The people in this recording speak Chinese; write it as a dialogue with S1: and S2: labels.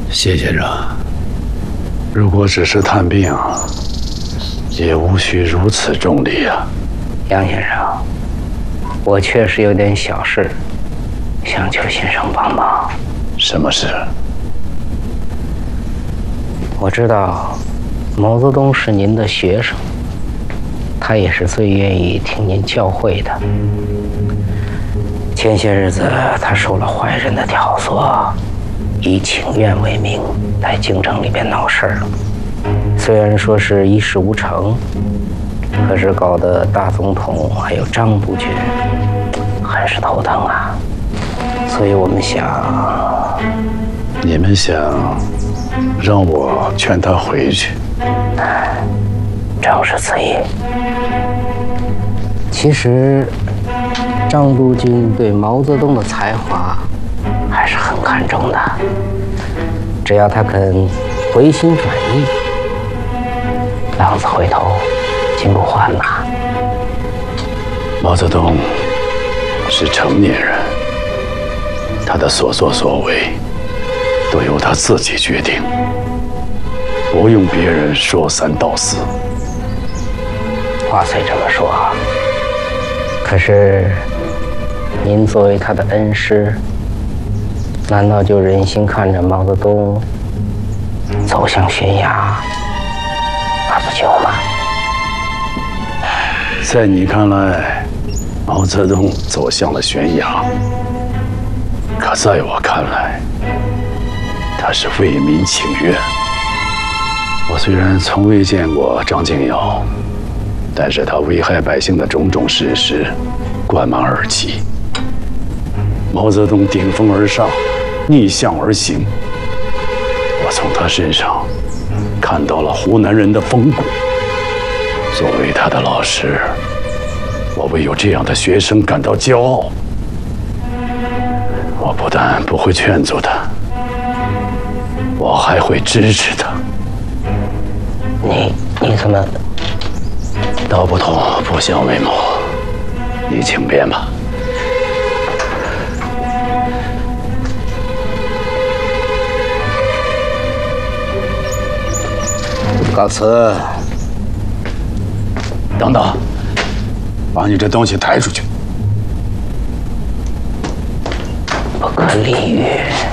S1: 谢先生，如果只是探病，也无需如此重礼啊。
S2: 杨先生，我确实有点小事，想求先生帮忙。
S1: 什么事？
S2: 我知道毛泽东是您的学生，他也是最愿意听您教诲的。前些日子他受了坏人的挑唆，以请愿为名在京城里边闹事儿，虽然说是一事无成，可是搞得大总统还有张督军很是头疼啊。所以我们想，
S1: 你们想让我劝他回去？
S2: 正是此意。其实张督军对毛泽东的才华还是很看重的，只要他肯回心转意，浪子回头金不换呐。
S1: 毛泽东是成年人，他的所作所为都由他自己决定，不用别人说三道四。
S2: 话虽这么说，可是您作为他的恩师，难道就忍心看着毛泽东走向悬崖而不救吗？
S1: 在你看来，毛泽东走向了悬崖，可在我看来，他是为民请愿。我虽然从未见过张敬尧，但是他危害百姓的种种事实贯满耳际。毛泽东顶风而上，逆向而行，我从他身上看到了湖南人的风骨。作为他的老师，我为有这样的学生感到骄傲。我不但不会劝阻他，我还会支持他。
S2: 你怎么？
S1: 道不同不相为谋，你请便吧。
S3: 告辞。
S1: 等等，把你这东西抬出去。
S2: 不可理喻。